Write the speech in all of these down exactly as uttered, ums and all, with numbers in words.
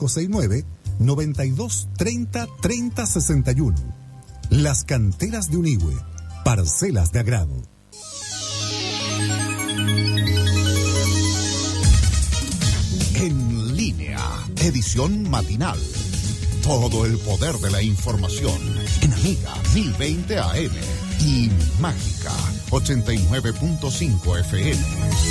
cinco seis nueve, nueve dos tres cero, tres cero seis uno. Las Canteras de Unihue, parcelas de agrado. En línea, edición matinal. Todo el poder de la información en Amiga mil veinte A M y Mágica ochenta y nueve punto cinco F M.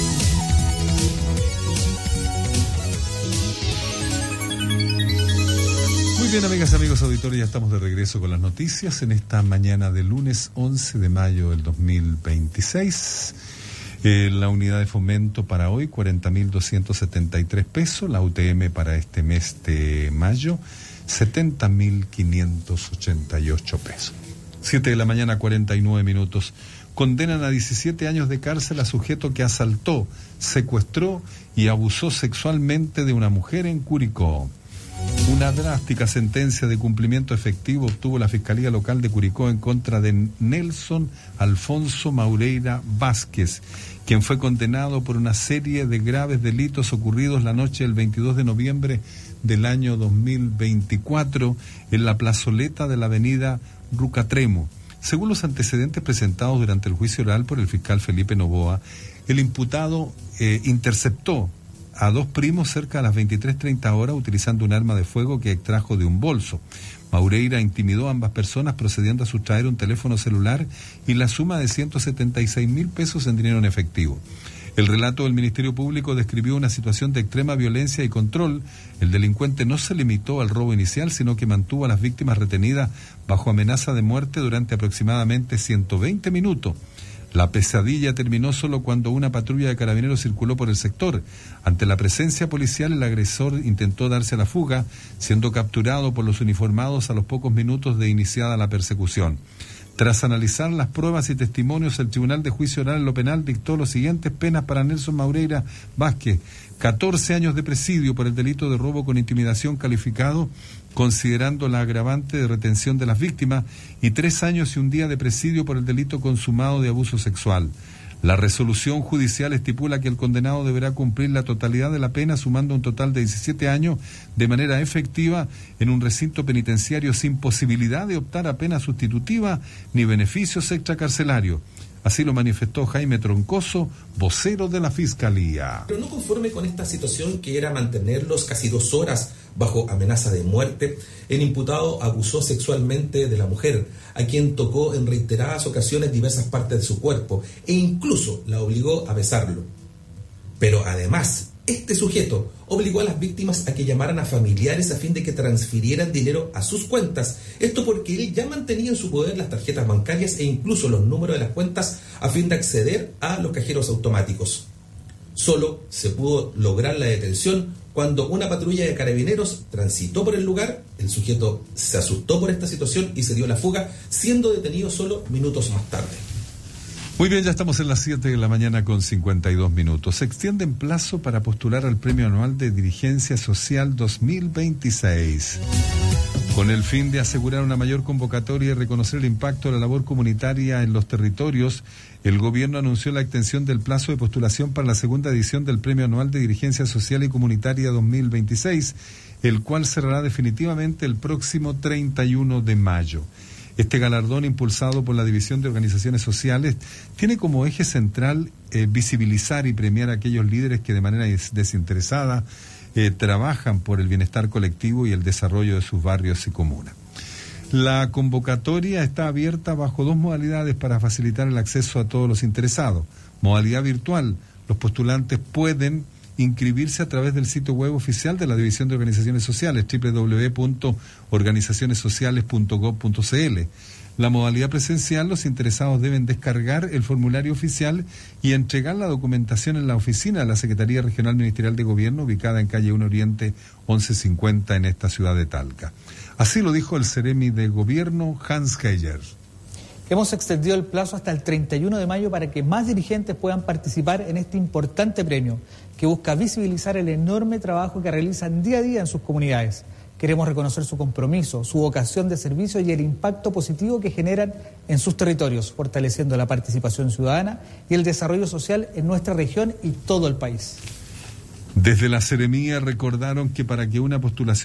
Muy bien, amigas, amigos auditores, ya estamos de regreso con las noticias en esta mañana de lunes once de mayo del dos mil veintiséis. Eh, la unidad de fomento para hoy, cuarenta mil doscientos setenta y tres pesos. La U T M para este mes de mayo, setenta mil quinientos ochenta y ocho pesos. siete de la mañana, cuarenta y nueve minutos. Condenan a diecisiete años de cárcel a sujeto que asaltó, secuestró y abusó sexualmente de una mujer en Curicó. Una drástica sentencia de cumplimiento efectivo obtuvo la Fiscalía Local de Curicó en contra de Nelson Alfonso Maureira Vázquez, quien fue condenado por una serie de graves delitos ocurridos la noche del veintidós de noviembre del año dos mil veinticuatro en la plazoleta de la avenida Rucatremo. Según los antecedentes presentados durante el juicio oral por el fiscal Felipe Novoa, el imputado eh, interceptó a dos primos cerca de las veintitrés treinta horas utilizando un arma de fuego que extrajo de un bolso. Maureira intimidó a ambas personas procediendo a sustraer un teléfono celular y la suma de ciento setenta y seis mil pesos en dinero en efectivo. El relato del Ministerio Público describió una situación de extrema violencia y control. El delincuente no se limitó al robo inicial, sino que mantuvo a las víctimas retenidas bajo amenaza de muerte durante aproximadamente ciento veinte minutos. La pesadilla terminó solo cuando una patrulla de carabineros circuló por el sector. Ante la presencia policial, el agresor intentó darse a la fuga, siendo capturado por los uniformados a los pocos minutos de iniciada la persecución. Tras analizar las pruebas y testimonios, el Tribunal de Juicio Oral en lo Penal dictó las siguientes penas para Nelson Maureira Vázquez: catorce años de presidio por el delito de robo con intimidación calificado, considerando la agravante de retención de las víctimas, y tres años y un día de presidio por el delito consumado de abuso sexual. La resolución judicial estipula que el condenado deberá cumplir la totalidad de la pena, sumando un total de diecisiete años de manera efectiva en un recinto penitenciario sin posibilidad de optar a pena sustitutiva ni beneficios extracarcelarios. Así lo manifestó Jaime Troncoso, vocero de la Fiscalía. Pero no conforme con esta situación, que era mantenerlos casi dos horas bajo amenaza de muerte, el imputado abusó sexualmente de la mujer, a quien tocó en reiteradas ocasiones diversas partes de su cuerpo e incluso la obligó a besarlo. Pero además, este sujeto obligó a las víctimas a que llamaran a familiares a fin de que transfirieran dinero a sus cuentas. Esto porque él ya mantenía en su poder las tarjetas bancarias e incluso los números de las cuentas a fin de acceder a los cajeros automáticos. Solo se pudo lograr la detención cuando una patrulla de carabineros transitó por el lugar. El sujeto se asustó por esta situación y se dio la fuga, siendo detenido solo minutos más tarde. Muy bien, ya estamos en las siete de la mañana con cincuenta y dos minutos. Se extiende en plazo para postular al Premio Anual de Dirigencia Social dos mil veintiséis. Con el fin de asegurar una mayor convocatoria y reconocer el impacto de la labor comunitaria en los territorios, el gobierno anunció la extensión del plazo de postulación para la segunda edición del Premio Anual de Dirigencia Social y Comunitaria dos mil veintiséis, el cual cerrará definitivamente el próximo treinta y uno de mayo. Este galardón, impulsado por la División de Organizaciones Sociales, tiene como eje central eh, visibilizar y premiar a aquellos líderes que de manera desinteresada eh, trabajan por el bienestar colectivo y el desarrollo de sus barrios y comunas. La convocatoria está abierta bajo dos modalidades para facilitar el acceso a todos los interesados. Modalidad virtual: los postulantes pueden inscribirse a través del sitio web oficial de la División de Organizaciones Sociales, doble u doble u doble u punto organizaciones sociales punto gob punto c l. La modalidad presencial: los interesados deben descargar el formulario oficial y entregar la documentación en la oficina de la Secretaría Regional Ministerial de Gobierno, ubicada en calle uno Oriente once cincuenta en esta ciudad de Talca. Así lo dijo el Seremi de Gobierno, Hans Heyer. Hemos extendido el plazo hasta el treinta y uno de mayo para que más dirigentes puedan participar en este importante premio, que busca visibilizar el enorme trabajo que realizan día a día en sus comunidades. Queremos reconocer su compromiso, su vocación de servicio y el impacto positivo que generan en sus territorios, fortaleciendo la participación ciudadana y el desarrollo social en nuestra región y todo el país. Desde la Seremía recordaron que para que una postulación